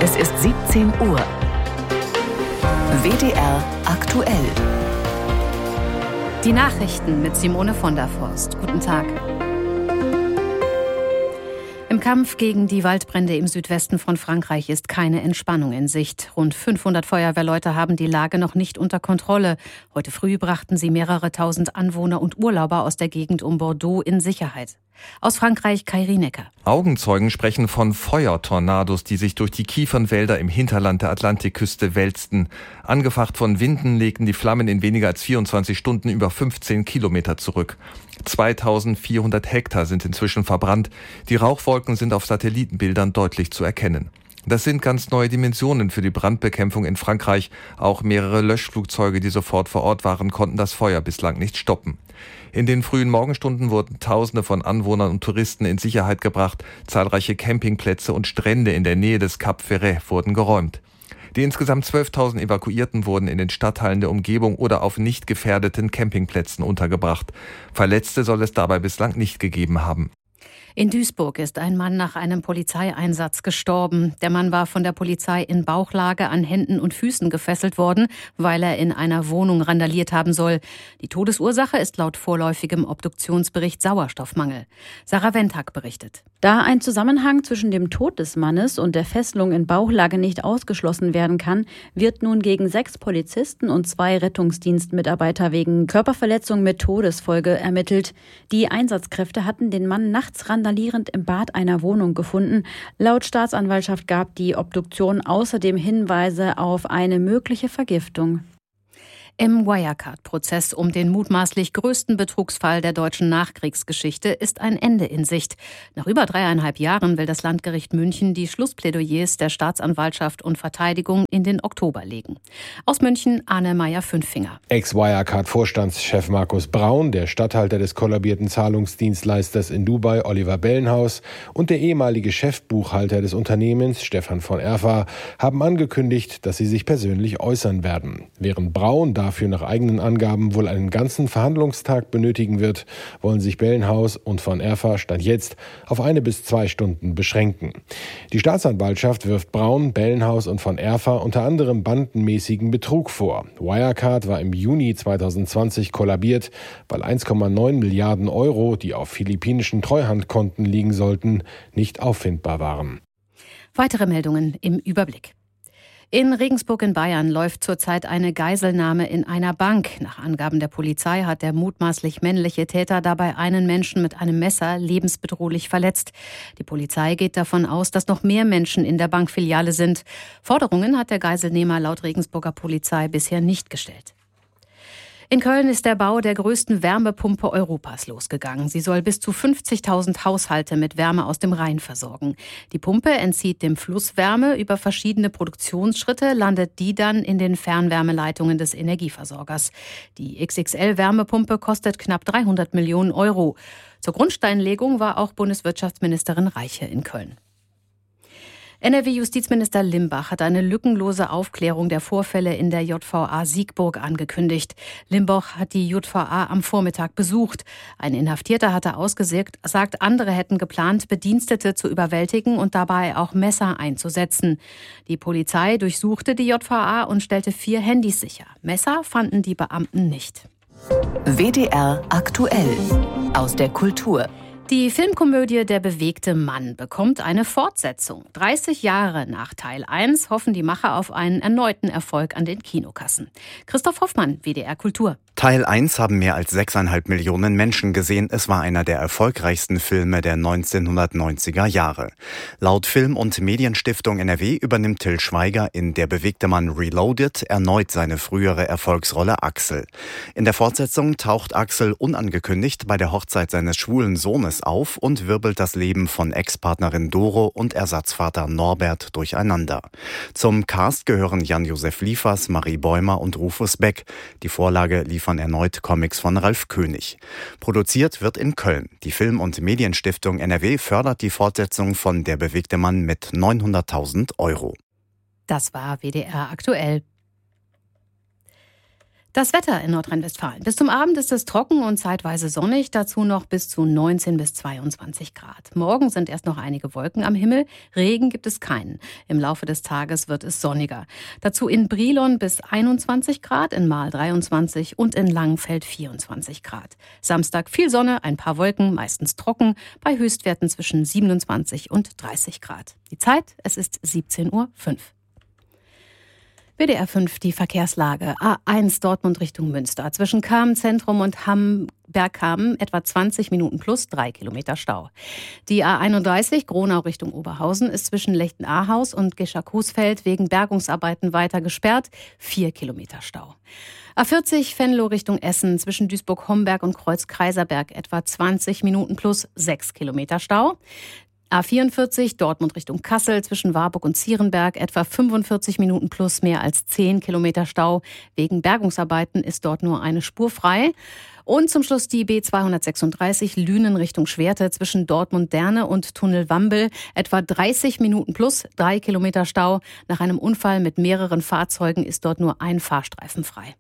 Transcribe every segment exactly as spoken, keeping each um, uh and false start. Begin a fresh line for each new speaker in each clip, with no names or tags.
Es ist siebzehn Uhr. W D R aktuell.
Die Nachrichten mit Simone von der Forst. Guten Tag. Im Kampf gegen die Waldbrände im Südwesten von Frankreich ist keine Entspannung in Sicht. Rund fünfhundert Feuerwehrleute haben die Lage noch nicht unter Kontrolle. Heute früh brachten sie mehrere tausend Anwohner und Urlauber aus der Gegend um Bordeaux in Sicherheit. Aus Frankreich Kai Rienecker.
Augenzeugen sprechen von Feuertornados, die sich durch die Kiefernwälder im Hinterland der Atlantikküste wälzten. Angefacht von Winden legten die Flammen in weniger als vierundzwanzig Stunden über fünfzehn Kilometer zurück. zweitausendvierhundert Hektar sind inzwischen verbrannt. Die Rauchwolken sind auf Satellitenbildern deutlich zu erkennen. Das sind ganz neue Dimensionen für die Brandbekämpfung in Frankreich. Auch mehrere Löschflugzeuge, die sofort vor Ort waren, konnten das Feuer bislang nicht stoppen. In den frühen Morgenstunden wurden Tausende von Anwohnern und Touristen in Sicherheit gebracht. Zahlreiche Campingplätze und Strände in der Nähe des Cap Ferret wurden geräumt. Die insgesamt zwölftausend Evakuierten wurden in den Stadtteilen der Umgebung oder auf nicht gefährdeten Campingplätzen untergebracht. Verletzte soll es dabei bislang nicht gegeben haben.
In Duisburg ist ein Mann nach einem Polizeieinsatz gestorben. Der Mann war von der Polizei in Bauchlage an Händen und Füßen gefesselt worden, weil er in einer Wohnung randaliert haben soll. Die Todesursache ist laut vorläufigem Obduktionsbericht Sauerstoffmangel. Sarah Wendhack berichtet.
Da ein Zusammenhang zwischen dem Tod des Mannes und der Fesselung in Bauchlage nicht ausgeschlossen werden kann, wird nun gegen sechs Polizisten und zwei Rettungsdienstmitarbeiter wegen Körperverletzung mit Todesfolge ermittelt. Die Einsatzkräfte hatten den Mann nachts randalierend im Bad einer Wohnung gefunden. Laut Staatsanwaltschaft gab die Obduktion außerdem Hinweise auf eine mögliche Vergiftung.
Im Wirecard-Prozess um den mutmaßlich größten Betrugsfall der deutschen Nachkriegsgeschichte ist ein Ende in Sicht. Nach über dreieinhalb Jahren will das Landgericht München die Schlussplädoyers der Staatsanwaltschaft und Verteidigung in den Oktober legen. Aus München Arne Meyer-Fünffinger.
Ex-Wirecard-Vorstandschef Markus Braun, der Statthalter des kollabierten Zahlungsdienstleisters in Dubai Oliver Bellenhaus und der ehemalige Chefbuchhalter des Unternehmens Stefan von Erfa haben angekündigt, dass sie sich persönlich äußern werden. Während Braun dafür nach eigenen Angaben wohl einen ganzen Verhandlungstag benötigen wird, wollen sich Bellenhaus und von Erfa Stand jetzt auf eine bis zwei Stunden beschränken. Die Staatsanwaltschaft wirft Braun, Bellenhaus und von Erfa unter anderem bandenmäßigen Betrug vor. Wirecard war im Juni zweitausendzwanzig kollabiert, weil eins Komma neun Milliarden Euro, die auf philippinischen Treuhandkonten liegen sollten, nicht auffindbar waren.
Weitere Meldungen im Überblick. In Regensburg in Bayern läuft zurzeit eine Geiselnahme in einer Bank. Nach Angaben der Polizei hat der mutmaßlich männliche Täter dabei einen Menschen mit einem Messer lebensbedrohlich verletzt. Die Polizei geht davon aus, dass noch mehr Menschen in der Bankfiliale sind. Forderungen hat der Geiselnehmer laut Regensburger Polizei bisher nicht gestellt. In Köln ist der Bau der größten Wärmepumpe Europas losgegangen. Sie soll bis zu fünfzigtausend Haushalte mit Wärme aus dem Rhein versorgen. Die Pumpe entzieht dem Fluss Wärme. Über verschiedene Produktionsschritte landet die dann in den Fernwärmeleitungen des Energieversorgers. Die X X L-Wärmepumpe kostet knapp dreihundert Millionen Euro. Zur Grundsteinlegung war auch Bundeswirtschaftsministerin Reiche in Köln. N R W-Justizminister Limbach hat eine lückenlose Aufklärung der Vorfälle in der J V A Siegburg angekündigt. Limbach hat die J V A am Vormittag besucht. Ein Inhaftierter hatte ausgesagt, andere hätten geplant, Bedienstete zu überwältigen und dabei auch Messer einzusetzen. Die Polizei durchsuchte die J V A und stellte vier Handys sicher. Messer fanden die Beamten nicht.
W D R aktuell. Aus der Kultur.
Die Filmkomödie Der bewegte Mann bekommt eine Fortsetzung. dreißig Jahre nach Teil eins hoffen die Macher auf einen erneuten Erfolg an den Kinokassen. Christoph Hoffmann, W D R Kultur.
Teil eins haben mehr als sechseinhalb Millionen Menschen gesehen. Es war einer der erfolgreichsten Filme der neunzehnhundertneunziger Jahre. Laut Film- und Medienstiftung N R W übernimmt Till Schweiger in Der bewegte Mann Reloaded erneut seine frühere Erfolgsrolle Axel. In der Fortsetzung taucht Axel unangekündigt bei der Hochzeit seines schwulen Sohnes auf und wirbelt das Leben von Ex-Partnerin Doro und Ersatzvater Norbert durcheinander. Zum Cast gehören Jan-Josef Liefers, Marie Bäumer und Rufus Beck. Die Vorlage liefern erneut Comics von Ralf König. Produziert wird in Köln. Die Film- und Medienstiftung N R W fördert die Fortsetzung von Der bewegte Mann mit neunhunderttausend Euro.
Das war W D R aktuell. Das Wetter in Nordrhein-Westfalen. Bis zum Abend ist es trocken und zeitweise sonnig, dazu noch bis zu neunzehn bis zweiundzwanzig Grad. Morgen sind erst noch einige Wolken am Himmel, Regen gibt es keinen. Im Laufe des Tages wird es sonniger. Dazu in Brilon bis einundzwanzig Grad, in Marl dreiundzwanzig und in Langenfeld vierundzwanzig Grad. Samstag viel Sonne, ein paar Wolken, meistens trocken, bei Höchstwerten zwischen siebenundzwanzig und dreißig Grad. Die Zeit, es ist siebzehn Uhr fünf. W D R fünf, die Verkehrslage. A eins Dortmund Richtung Münster. Zwischen Kamen Zentrum und Hamm-Bergkamen etwa zwanzig Minuten plus drei Kilometer Stau. Die A einunddreißig Gronau Richtung Oberhausen ist zwischen Lechten-Ahaus und Gescher-Coesfeld wegen Bergungsarbeiten weiter gesperrt. vier Kilometer Stau. A vierzig Venlo Richtung Essen zwischen Duisburg-Homberg und Kreuz-Kaiserberg etwa zwanzig Minuten plus sechs Kilometer Stau. A vierundvierzig Dortmund Richtung Kassel zwischen Warburg und Zierenberg etwa fünfundvierzig Minuten plus mehr als zehn Kilometer Stau. Wegen Bergungsarbeiten ist dort nur eine Spur frei. Und zum Schluss die B zweihundertsechsunddreißig Lünen Richtung Schwerte zwischen Dortmund-Derne und Tunnel Wambel etwa dreißig Minuten plus drei Kilometer Stau. Nach einem Unfall mit mehreren Fahrzeugen ist dort nur ein Fahrstreifen frei.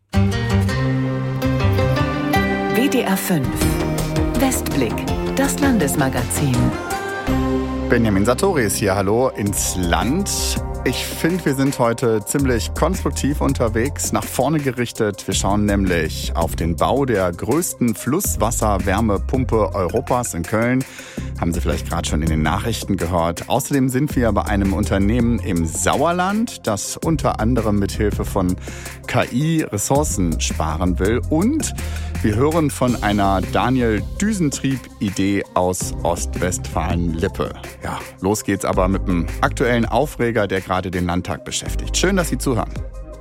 W D R fünf Westblick, das Landesmagazin.
Benjamin Sartori ist hier. Hallo ins Land. Ich finde, wir sind heute ziemlich konstruktiv unterwegs, nach vorne gerichtet. Wir schauen nämlich auf den Bau der größten Flusswasserwärmepumpe Europas in Köln. Haben Sie vielleicht gerade schon in den Nachrichten gehört. Außerdem sind wir bei einem Unternehmen im Sauerland, das unter anderem mit Hilfe von K I Ressourcen sparen will. Und wir hören von einer Daniel-Düsentrieb-Idee aus Ostwestfalen-Lippe. Ja, los geht's aber mit einem aktuellen Aufreger, der gerade den Landtag beschäftigt. Schön, dass Sie zuhören.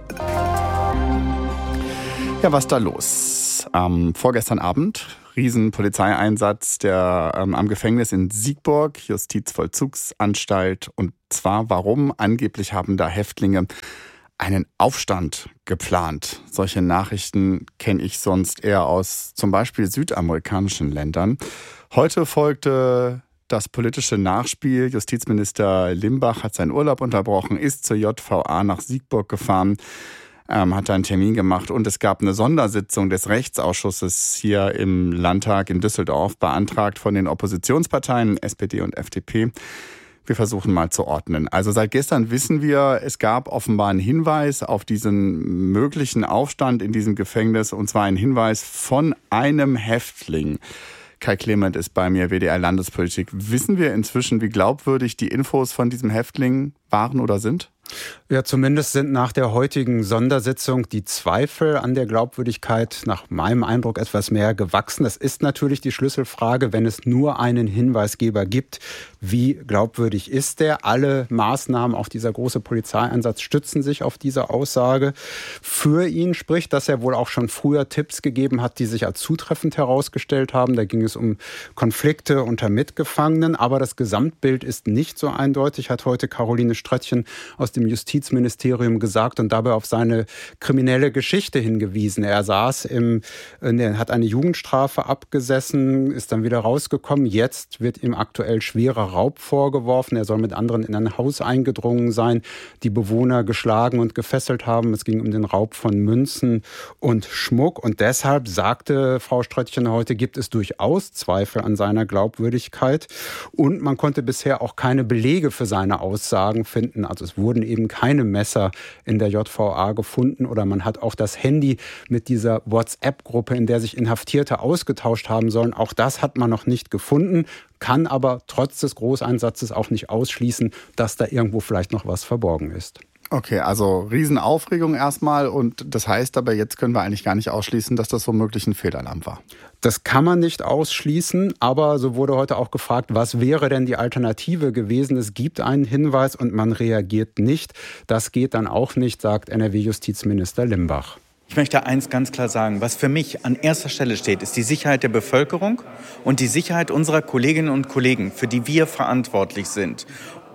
Ja, was ist da los? Ähm, vorgestern Abend, riesen Polizeieinsatz der, ähm, am Gefängnis in Siegburg, Justizvollzugsanstalt. Und zwar, warum? Angeblich haben da Häftlinge einen Aufstand geplant. Solche Nachrichten kenne ich sonst eher aus zum Beispiel südamerikanischen Ländern. Heute folgte das politische Nachspiel. Justizminister Limbach hat seinen Urlaub unterbrochen, ist zur J V A nach Siegburg gefahren, ähm, hat da einen Termin gemacht und es gab eine Sondersitzung des Rechtsausschusses hier im Landtag in Düsseldorf, beantragt von den Oppositionsparteien S P D und F D P. Wir versuchen mal zu ordnen. Also seit gestern wissen wir, es gab offenbar einen Hinweis auf diesen möglichen Aufstand in diesem Gefängnis, und zwar ein Hinweis von einem Häftling. Kai Clement ist bei mir, W D R Landespolitik. Wissen wir inzwischen, wie glaubwürdig die Infos von diesem Häftling waren oder sind?
Ja, zumindest sind nach der heutigen Sondersitzung die Zweifel an der Glaubwürdigkeit nach meinem Eindruck etwas mehr gewachsen. Das ist natürlich die Schlüsselfrage, wenn es nur einen Hinweisgeber gibt. Wie glaubwürdig ist der? Alle Maßnahmen, auch dieser große Polizeieinsatz, stützen sich auf diese Aussage. Für ihn spricht, dass er wohl auch schon früher Tipps gegeben hat, die sich als zutreffend herausgestellt haben. Da ging es um Konflikte unter Mitgefangenen. Aber das Gesamtbild ist nicht so eindeutig, hat heute Caroline Ströttchen aus dem Justizministerium gesagt und dabei auf seine kriminelle Geschichte hingewiesen. Er saß im, er hat eine Jugendstrafe abgesessen, ist dann wieder rausgekommen. Jetzt wird ihm aktuell schwerer Raub vorgeworfen. Er soll mit anderen in ein Haus eingedrungen sein, die Bewohner geschlagen und gefesselt haben. Es ging um den Raub von Münzen und Schmuck. Und deshalb, sagte Frau Ströttchen heute, gibt es durchaus Zweifel an seiner Glaubwürdigkeit. Und man konnte bisher auch keine Belege für seine Aussagen finden. Also es wurden eben keine Messer in der J V A gefunden oder man hat auch das Handy mit dieser WhatsApp-Gruppe, in der sich Inhaftierte ausgetauscht haben sollen, auch das hat man noch nicht gefunden, kann aber trotz des Großeinsatzes auch nicht ausschließen, dass da irgendwo vielleicht noch was verborgen ist.
Okay, also Riesenaufregung erstmal und das heißt aber, jetzt können wir eigentlich gar nicht ausschließen, dass das womöglich ein Fehlalarm war.
Das kann man nicht ausschließen, aber so wurde heute auch gefragt, was wäre denn die Alternative gewesen? Es gibt einen Hinweis und man reagiert nicht. Das geht dann auch nicht, sagt N R W-Justizminister Limbach.
Ich möchte eins ganz klar sagen, was für mich an erster Stelle steht, ist die Sicherheit der Bevölkerung und die Sicherheit unserer Kolleginnen und Kollegen, für die wir verantwortlich sind.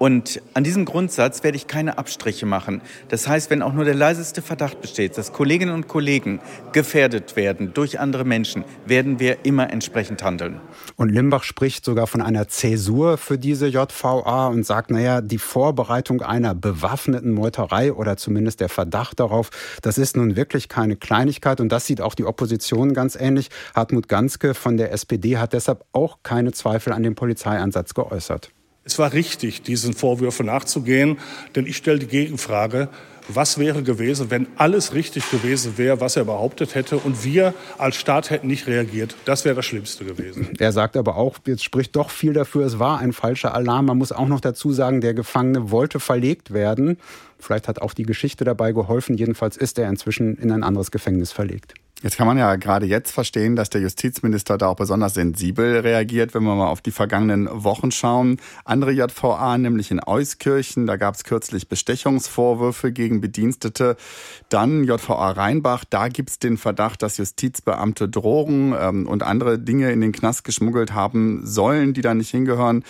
Und an diesem Grundsatz werde ich keine Abstriche machen. Das heißt, wenn auch nur der leiseste Verdacht besteht, dass Kolleginnen und Kollegen gefährdet werden durch andere Menschen, werden wir immer entsprechend handeln.
Und Limbach spricht sogar von einer Zäsur für diese J V A und sagt, naja, die Vorbereitung einer bewaffneten Meuterei oder zumindest der Verdacht darauf, das ist nun wirklich keine Kleinigkeit. Und das sieht auch die Opposition ganz ähnlich. Hartmut Ganske von der S P D hat deshalb auch keine Zweifel an dem Polizeieinsatz geäußert.
Es war richtig, diesen Vorwürfen nachzugehen, denn ich stelle die Gegenfrage, was wäre gewesen, wenn alles richtig gewesen wäre, was er behauptet hätte und wir als Staat hätten nicht reagiert. Das wäre das Schlimmste gewesen.
Er sagt aber auch, jetzt spricht doch viel dafür, es war ein falscher Alarm. Man muss auch noch dazu sagen, der Gefangene wollte verlegt werden. Vielleicht hat auch die Geschichte dabei geholfen. Jedenfalls ist er inzwischen in ein anderes Gefängnis verlegt.
Jetzt kann man ja gerade jetzt verstehen, dass der Justizminister da auch besonders sensibel reagiert, wenn wir mal auf die vergangenen Wochen schauen. Andere J V A, nämlich in Euskirchen, da gab es kürzlich Bestechungsvorwürfe gegen Bedienstete. Dann J V A Rheinbach, da gibt es den Verdacht, dass Justizbeamte Drogen ähm, und andere Dinge in den Knast geschmuggelt haben sollen, die da nicht hingehören.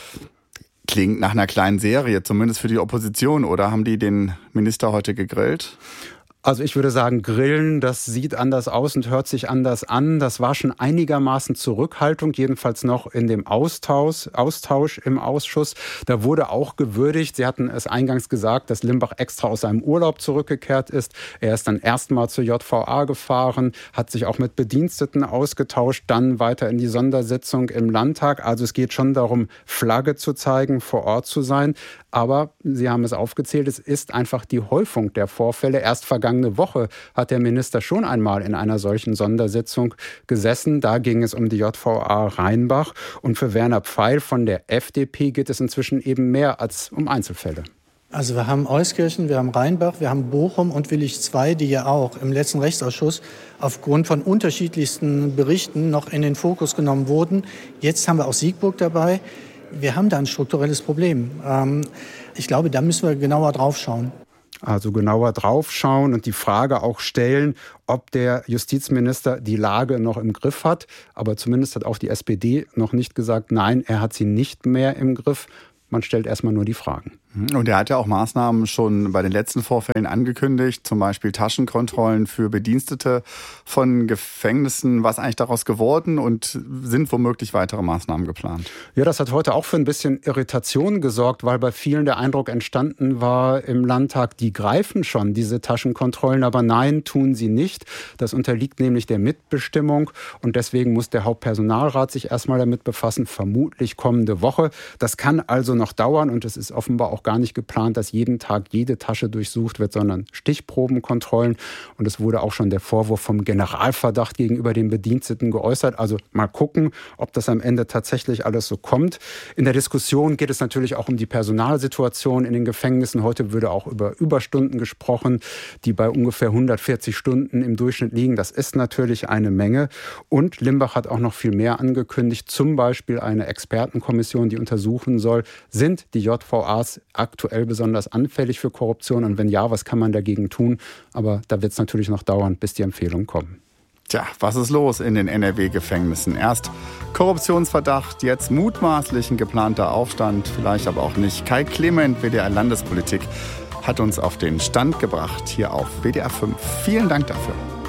Klingt nach einer kleinen Serie, zumindest für die Opposition, oder? Haben die den Minister heute gegrillt?
Also ich würde sagen, Grillen, das sieht anders aus und hört sich anders an. Das war schon einigermaßen Zurückhaltung, jedenfalls noch in dem Austausch, Austausch im Ausschuss. Da wurde auch gewürdigt. Sie hatten es eingangs gesagt, dass Limbach extra aus seinem Urlaub zurückgekehrt ist. Er ist dann erstmal zur J V A gefahren, hat sich auch mit Bediensteten ausgetauscht, dann weiter in die Sondersitzung im Landtag. Also es geht schon darum, Flagge zu zeigen, vor Ort zu sein. Aber Sie haben es aufgezählt, es ist einfach die Häufung der Vorfälle. Erst vergangene Woche hat der Minister schon einmal in einer solchen Sondersitzung gesessen. Da ging es um die J V A Rheinbach. Und für Werner Pfeil von der F D P geht es inzwischen eben mehr als um Einzelfälle.
Also wir haben Euskirchen, wir haben Rheinbach, wir haben Bochum und Willich zwei, die ja auch im letzten Rechtsausschuss aufgrund von unterschiedlichsten Berichten noch in den Fokus genommen wurden. Jetzt haben wir auch Siegburg dabei. Wir haben da ein strukturelles Problem. Ähm, ich glaube, da müssen wir genauer drauf schauen.
Also genauer drauf schauen und die Frage auch stellen, ob der Justizminister die Lage noch im Griff hat. Aber zumindest hat auch die S P D noch nicht gesagt, nein, er hat sie nicht mehr im Griff. Man stellt erstmal nur die Fragen.
Und er hat ja auch Maßnahmen schon bei den letzten Vorfällen angekündigt, zum Beispiel Taschenkontrollen für Bedienstete von Gefängnissen. Was ist eigentlich daraus geworden und sind womöglich weitere Maßnahmen geplant?
Ja, das hat heute auch für ein bisschen Irritation gesorgt, weil bei vielen der Eindruck entstanden war im Landtag, die greifen schon diese Taschenkontrollen, aber nein, tun sie nicht. Das unterliegt nämlich der Mitbestimmung und deswegen muss der Hauptpersonalrat sich erstmal damit befassen, vermutlich kommende Woche. Das kann also noch dauern und es ist offenbar auch gar nicht geplant, dass jeden Tag jede Tasche durchsucht wird, sondern Stichprobenkontrollen. Und es wurde auch schon der Vorwurf vom Generalverdacht gegenüber den Bediensteten geäußert. Also mal gucken, ob das am Ende tatsächlich alles so kommt. In der Diskussion geht es natürlich auch um die Personalsituation in den Gefängnissen. Heute würde auch über Überstunden gesprochen, die bei ungefähr hundertvierzig Stunden im Durchschnitt liegen. Das ist natürlich eine Menge. Und Limbach hat auch noch viel mehr angekündigt, zum Beispiel eine Expertenkommission, die untersuchen soll, sind die J V As aktuell besonders anfällig für Korruption und wenn ja, was kann man dagegen tun? Aber da wird es natürlich noch dauern, bis die Empfehlungen kommen.
Tja, was ist los in den N R W-Gefängnissen? Erst Korruptionsverdacht, jetzt mutmaßlich ein geplanter Aufstand, vielleicht aber auch nicht. Kai Clement, W D R Landespolitik, hat uns auf den Stand gebracht, hier auf W D R fünf. Vielen Dank dafür.